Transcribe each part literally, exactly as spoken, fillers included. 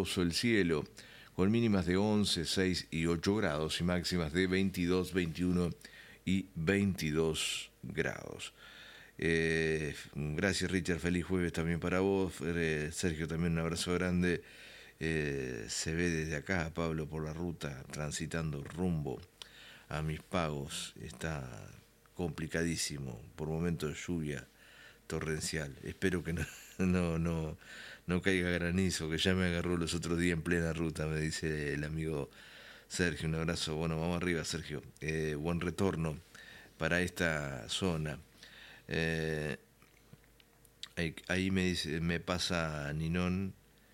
nuboso el cielo, con mínimas de once, seis y ocho grados y máximas de veintidós, veintiuno y veintidós grados. Eh, gracias, Richard, feliz jueves también para vos. eh, Sergio, también un abrazo grande. Eh, se ve desde acá, Pablo, por la ruta, transitando rumbo a mis pagos. Está complicadísimo, por momentos de lluvia torrencial. Espero que no, no, no, no caiga granizo, que ya me agarró los otros días en plena ruta, me dice el amigo Sergio. Un abrazo, bueno, vamos arriba, Sergio. Eh, buen retorno para esta zona. Eh, ahí, ahí me dice, me pasa Ninón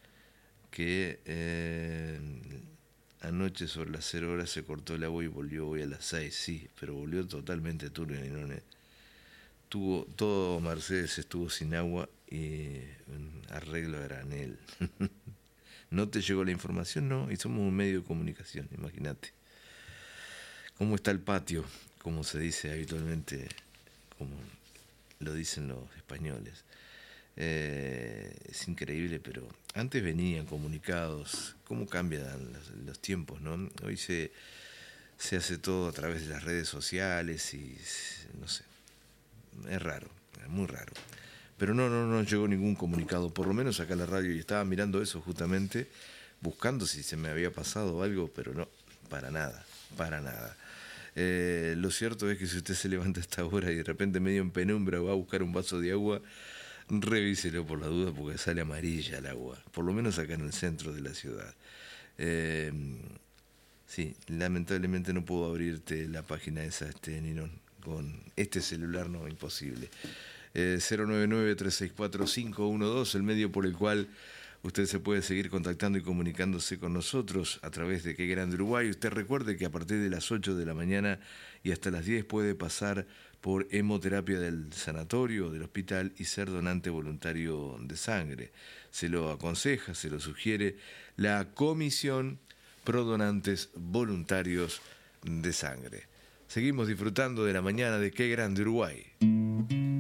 que eh, anoche sobre las cero horas se cortó el agua y volvió hoy a las seis, sí, pero volvió totalmente turbio, Ninón. Eh. Tuvo, todo Mercedes estuvo sin agua y un arreglo a granel. ¿No te llegó la información? No, y somos un medio de comunicación, imagínate. ¿Cómo está el patio? Como se dice habitualmente, como lo dicen los españoles. Eh, es increíble, pero antes venían comunicados. ¿Cómo cambian los, los tiempos, no? Hoy se, se hace todo a través de las redes sociales y no sé, es raro, es muy raro. Pero no, no, no llegó ningún comunicado, por lo menos acá en la radio, y estaba mirando eso justamente, buscando si se me había pasado algo, pero no, para nada, para nada. Eh, lo cierto es que si usted se levanta a esta hora y de repente medio en penumbra va a buscar un vaso de agua, revíselo por la duda porque sale amarilla el agua, por lo menos acá en el centro de la ciudad. Eh, sí, lamentablemente no puedo abrirte la página esa, este Ninón, con este celular, no, imposible. Eh, cero nueve nueve, tres seis cuatro, cinco uno dos, el medio por el cual usted se puede seguir contactando y comunicándose con nosotros a través de Qué Grande Uruguay. Usted recuerde que a partir de las ocho de la mañana y hasta las diez puede pasar por hemoterapia del sanatorio o del hospital y ser donante voluntario de sangre. Se lo aconseja, se lo sugiere la Comisión Pro Donantes Voluntarios de Sangre. Seguimos disfrutando de la mañana de Qué Grande Uruguay.